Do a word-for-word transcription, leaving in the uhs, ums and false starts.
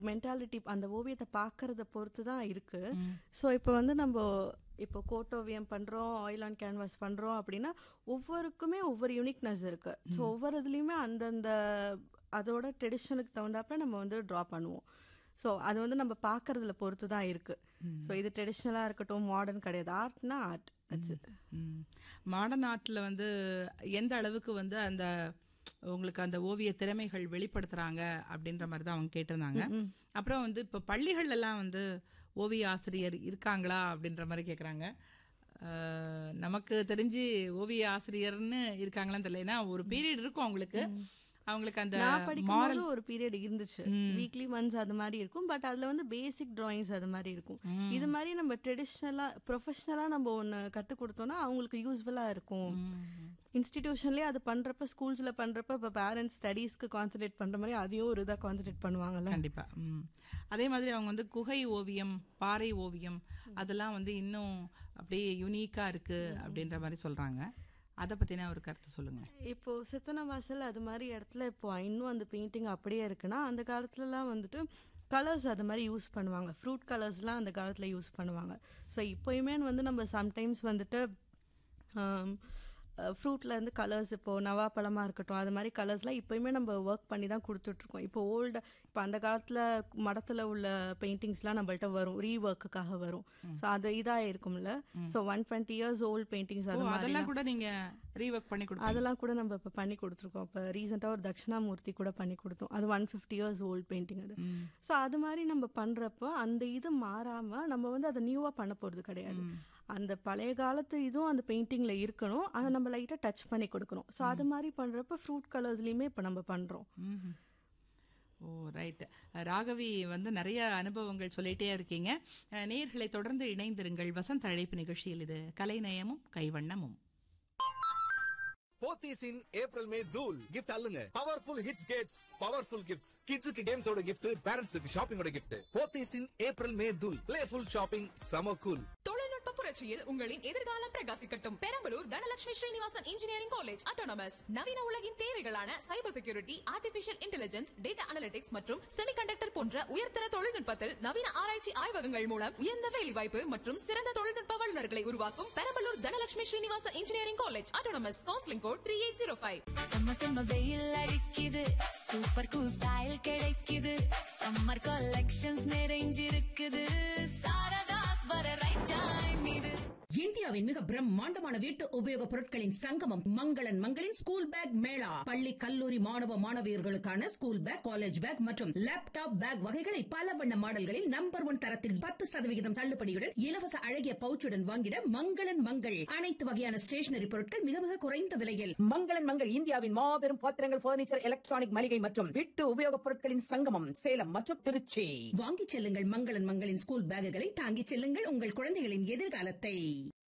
Mentality அந்த ஓவியத்தை பார்க்கறத பொறுத்து தான் இருக்கு. ஸோ இப்போ வந்து நம்ம இப்போ கோட்டோவியம் பண்ணுறோம், ஆயில் ஆன் கேன்வாஸ் பண்ணுறோம் அப்படின்னா ஒவ்வொருக்குமே ஒவ்வொரு யூனிக்னஸ் இருக்குது. ஸோ ஒவ்வொரு இதுலேயுமே அந்தந்த அதோட ட்ரெடிஷனுக்கு தகுந்தாப்புல நம்ம வந்து ட்ரா பண்ணுவோம். ஸோ அது வந்து நம்ம பார்க்கறதுல பொறுத்து தான் இருக்குது. ஸோ இது ட்ரெடிஷ்னலாக இருக்கட்டும், மாடர்ன் கிடையாது. ஆர்ட்னா ஆர்ட். மாடர்ன் ஆர்ட்டில் வந்து எந்த அளவுக்கு வந்து அந்த உங்களுக்கு அந்த ஓவிய திறமைகள் வெளிப்படுத்துறாங்க அப்படின்ற மாதிரி தான் அவங்க கேட்டிருந்தாங்க. அப்புறம் வந்து இப்போ பள்ளிகள் எல்லாம் வந்து ஓவிய ஆசிரியர் இருக்காங்களா அப்படின்ற மாதிரி கேட்குறாங்க. நமக்கு தெரிஞ்சு ஓவிய ஆசிரியர்னு இருக்காங்களான்னு தெரியல. ஏன்னா ஒரு பீரியட் இருக்கும் அவங்களுக்கு அவங்களுக்கு அந்த படிக்கும்போது ஒரு பீரியட் இருந்துச்சு, வீக்லி ஒன்ஸ் அது மாதிரி இருக்கும். பட் அதுல வந்து பேசிக் டிராயிங்ஸ் அது மாதிரி இருக்கும். இது மாதிரி நம்ம ட்ரெடிஷ்னலா ப்ரொஃபஷனலா நம்ம ஒன்று கற்றுக் கொடுத்தோம்னா அவங்களுக்கு யூஸ்ஃபுல்லா இருக்கும். இன்ஸ்டிடியூஷன்லேயே அது பண்றப்ப, ஸ்கூல்ஸ்ல பண்றப்ப இப்போ பேரண்ட்ஸ் ஸ்டடீஸ்க்கு கான்சன்ட்ரேட் பண்ற மாதிரி அதையும் ஒரு இதாக கான்சன்ட்ரேட் பண்ணுவாங்கல்ல. கண்டிப்பா. அதே மாதிரி அவங்க வந்து குகை ஓவியம், பாறை ஓவியம் அதெல்லாம் வந்து இன்னும் அப்படியே யூனிக்கா இருக்கு அப்படின்ற மாதிரி சொல்றாங்க. அதை பத்தின ஒரு கருத்து சொல்லுங்க. இப்போ சித்தனவாசல் அது மாதிரி இடத்துல இப்போ இன்னும் அந்த பெயிண்டிங் அப்படியே இருக்குன்னா, அந்த காலத்துலலாம் வந்துட்டு கலர்ஸ் அது மாதிரி யூஸ் பண்ணுவாங்க. ஃப்ரூட் கலர்ஸ்லாம் அந்த காலத்தில் யூஸ் பண்ணுவாங்க. ஸோ இப்போயுமே வந்து நம்ம சம்டைம்ஸ் வந்துட்டு ஃப்ரூட்டில் இருந்து கலர்ஸ், இப்போது நவாப்பழமாக இருக்கட்டும், அது மாதிரி கலர்ஸ்லாம் இப்போயுமே நம்ம ஒர்க் பண்ணி தான் கொடுத்துட்ருக்கோம். இப்போ ஓல்டு இப்போ அந்த காலத்தில் மடத்தில் உள்ள பெயிண்டிங்ஸ்லாம் நம்மள்ட்ட வரும், ரீஒர்க்குக்காக வரும். ஸோ அது இதாக இருக்கும்ல. So one twenty years old paintings அது அதெல்லாம் கூட நீங்கள் ரீஒர்க் பண்ணி கொடுத்து அதெல்லாம் கூட நம்ம இப்போ பண்ணி கொடுத்துருக்கோம். இப்போ ரீசெண்டாக ஒரு தட்சிணாமூர்த்தி கூட பண்ணி கொடுத்தோம். அது one fifty years old painting அது. ஸோ அது மாதிரி நம்ம பண்ணுறப்போ அந்த இது மாறாமல் நம்ம வந்து அதை நியூவாக பண்ண போகிறது கிடையாது. அந்த பழைய காலத்து இதுவும் அந்த பெயிண்டிங்ல இருக்கணும், அதை நம்ம லைட்டா டச் பண்ணி கொடுக்கணும். ஸோ அது மாதிரி பண்றப்ப ஃப்ரூட் கலர்ஸ்லயுமே இப்போ நம்ம பண்றோம். ஓ ரைட். ராகவி வந்து நிறைய அனுபவங்கள் சொல்லிட்டே இருக்கீங்க. நேயர்களை தொடர்ந்து இணைந்திருங்கள். வசந்த் அழைப்பு நிகழ்ச்சியில் இது கலைநயமும் கைவண்ணமும். போத்தீஸ் இன் ஏப்ரல் மே தூள் gift அல்லுங்க. Powerful hits Gates powerful gifts. கிட்ஸுக்கு கேம்ஸோட கிஃப்ட், பேரண்ட்ஸுக்கு ஷாப்பிங்கோட கிஃப்ட். போத்தீஸ் இன் ஏப்ரல் மே தூள். பிளேஃபுல் ஷாப்பிங், சம கூல். தொழில்நுட்ப புரட்சியில் உங்களின் எதிர்காலம் பிரகாசிக்கட்டும். Perambalur Dhanalakshmi Srinivasan engineering college autonomous. நவீன உலகின் தேவைகளான cyber security, artificial intelligence, data analytics மற்றும் செமிகண்டக்டர் போன்ற உயர்தர தொழில்நுட்பத்தில் நவீன ஆராய்ச்சி ஆய்வகங்கள் மூலம் உயர்ந்த வேலைவாய்ப்பு மற்றும் சிறந்த தொழில்நுட்ப வல்லுநர்களை உருவாக்கும் Perambalur Dhanalakshmi Srinivasan engineering college autonomous. Counselling code three eight zero five. செம்ம செம்ம வெயில் அடிக்குது, சூப்பர் கூல் ஸ்டைல் கிடைக்குது, சம்மர் கலெக்ஷன்ஸ் நிறைஞ்சிருக்குது, சாரதாஸ் வர ரைட் டைம் இது. இந்தியாவின் மிக பிரம்மாண்டமான வீட்டு உபயோக பொருட்களின் சங்கமம் மங்களன் மங்களின் ஸ்கூல் பேக் மேளா. பள்ளி கல்லூரி மாணவ மாணவியர்களுக்கான ஸ்கூல் பேக், காலேஜ் பேக் மற்றும் லேப்டாப் பேக் வகைகளை பல வண்ண மாடல்களில் நம்பர் ஒன் தரத்தில் பத்து சதவிகிதம் தள்ளுபடியுடன் இலவச அழகிய பவுச்சுடன் வாங்கிட மங்களன் மங்கள். அனைத்து வகையான ஸ்டேஷனரி பொருட்கள் மிக மிக குறைந்த விலையில். மங்களன் மங்கள் இந்தியாவின் மாபெரும் பாத்திரங்கள், பர்னிச்சர், எலக்ட்ரானிக் மளிகை மற்றும் வீட்டு உபயோக பொருட்களின் சங்கமம் சேலம் மற்றும் திருச்சி. வாங்கிச் செல்லுங்கள் மங்களன் மங்களின் ஸ்கூல் பேக்குகளை, தாங்கிச் செல்லுங்கள் உங்கள் குழந்தைகளின் எதிர்காலத்தை.